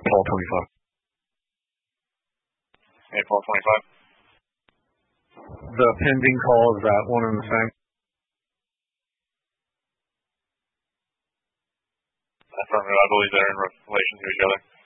Paul 25. Hey, Paul 25. The pending call, is that one and the same? Affirmative. I believe they're in relation to each other.